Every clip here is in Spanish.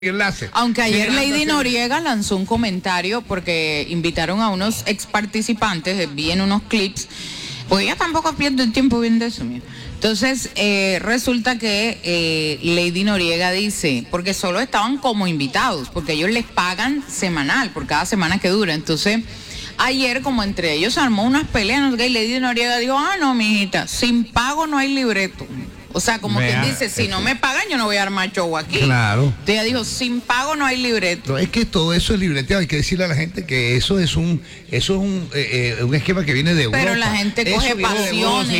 enlace. Aunque ayer Lady Noriega lanzó un comentario porque invitaron a unos ex participantes, vi en unos clips, porque ella tampoco pierde el tiempo viendo eso, mira. Entonces, resulta que Lady Noriega dice, porque solo estaban como invitados, porque ellos les pagan semanal, por cada semana que dura. Entonces, ayer, como entre ellos se armó unas peleas, no sé qué, y Lady Noriega dijo, no, mijita, sin pago no hay libreto. O sea, como quien dice, si no me pagan, yo no voy a armar show aquí. Claro. Entonces ella dijo, sin pago no hay libreto. No, es que todo eso es libreteado. Hay que decirle a la gente que eso es un esquema que viene de Europa. Pero la gente coge pasiones.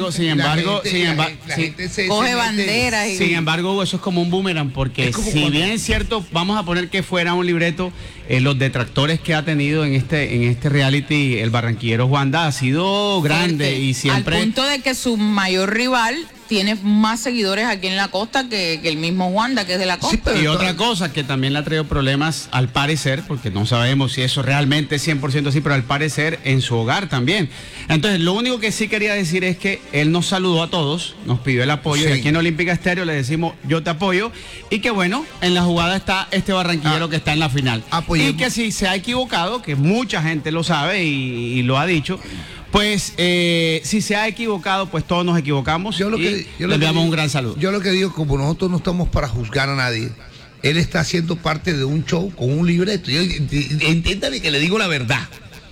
Coge banderas. Sin embargo, eso es como un boomerang, porque si bien es cierto, vamos a poner que fuera un libreto, los detractores que ha tenido en este reality, el barranquillero Juanda ha sido grande y siempre... Al punto de que su mayor rival tiene más seguidores aquí en la costa que el mismo Juanda, que es de la costa. Sí, y otra cosa que también le ha traído problemas, al parecer, porque no sabemos si eso realmente es 100% así, pero al parecer en su hogar también. Entonces, lo único que sí quería decir es que él nos saludó a todos, nos pidió el apoyo, y aquí en Olímpica Estéreo le decimos, yo te apoyo, y que bueno, en la jugada está este barranquillero que está en la final. Y que si se ha equivocado, que mucha gente lo sabe y lo ha dicho, pues si se ha equivocado, pues todos nos equivocamos. Le enviamos un gran saludo. Yo lo que digo, como nosotros no estamos para juzgar a nadie, él está haciendo parte de un show con un libreto. Entiéndame que le digo la verdad.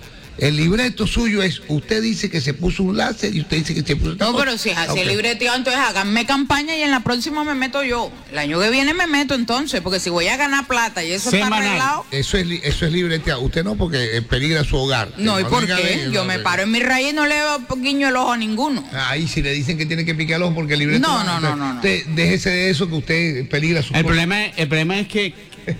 El libreto suyo es, usted dice que se puso un láser y usted dice que se puso... No, pero si es así el libreto, entonces háganme campaña y en la próxima me meto yo. El año que viene me meto entonces, porque si voy a ganar plata y eso está arreglado... Eso es libreteado. Usted no, porque peligra su hogar. No, ¿y por qué? Yo me paro en mi raíz y no le guiño el ojo a ninguno. Ahí si le dicen que tiene que picar el ojo porque el libreto... No. Déjese de eso, que usted peligra su... El problema es que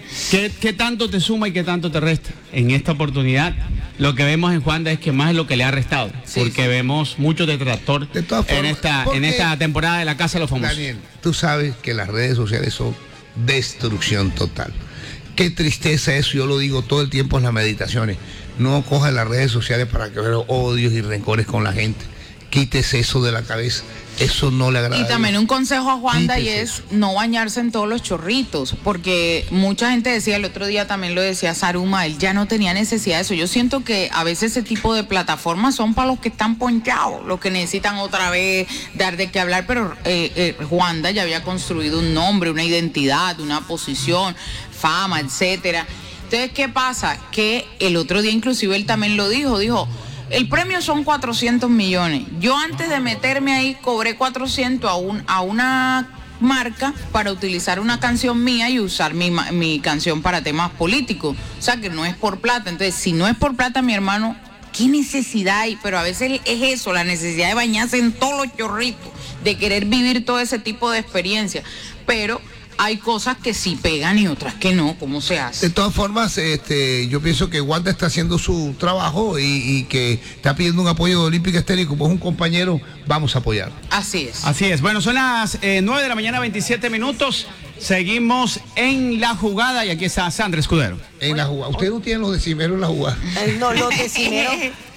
¿qué tanto te suma y qué tanto te resta? En esta oportunidad, lo que vemos en Juanda es que más es lo que le ha restado, porque vemos mucho detractor en esta temporada de la Casa de los Famosos. Daniel, tú sabes que las redes sociales son destrucción total. Qué tristeza eso, yo lo digo todo el tiempo en las meditaciones. No cojas las redes sociales para que vean odios y rencores con la gente. Quítese eso de la cabeza. Eso no le agrada. Y también un consejo a Juanda, y es no bañarse en todos los chorritos, porque mucha gente decía, el otro día también lo decía Saruma, él ya no tenía necesidad de eso. Yo siento que a veces ese tipo de plataformas son para los que están ponchados, los que necesitan otra vez dar de qué hablar, pero Juanda ya había construido un nombre, una identidad, una posición, fama, etcétera. Entonces, ¿qué pasa? Que el otro día inclusive él también lo dijo, el premio son 400 millones. Yo antes de meterme ahí cobré 400 a una marca para utilizar una canción mía y usar mi canción para temas políticos. O sea que no es por plata. Entonces, si no es por plata, mi hermano, ¿qué necesidad hay? Pero a veces es eso, la necesidad de bañarse en todos los chorritos, de querer vivir todo ese tipo de experiencia. Pero hay cosas que sí pegan y otras que no. ¿Cómo se hace? De todas formas, yo pienso que Wanda está haciendo su trabajo y que está pidiendo un apoyo de Olímpica Estéreo, y como es un compañero, vamos a apoyar. Así es. Así es. Bueno, son las 9 de la mañana, 27 minutos. Seguimos en la jugada y aquí está Sandra Escudero. En la jugada. ¿Ustedes no tienen los decimeros en la jugada? No, los decimeros...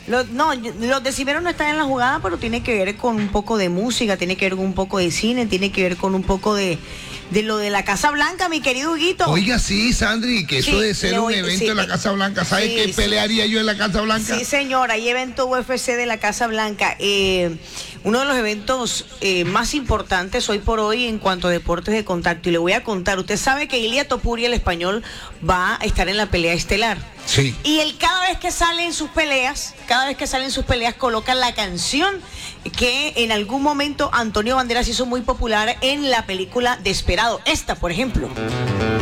los decimeros no están en la jugada, pero tiene que ver con un poco de música, tiene que ver con un poco de cine, tiene que ver con un poco de lo de la Casa Blanca, mi querido Huguito. Oiga, sí, Sandri, que eso de ser un evento en la Casa Blanca, ¿sabes qué pelearía yo en la Casa Blanca? Sí, señora, hay evento UFC de la Casa Blanca. Uno de los eventos más importantes hoy por hoy en cuanto a deportes de contacto. Y le voy a contar, usted sabe que Ilia Topuria, el español, va a estar en la pelea estelar. Sí. Y él cada vez que sale en sus peleas, coloca la canción que en algún momento Antonio Banderas hizo muy popular en la película Desperado. Esta, por ejemplo.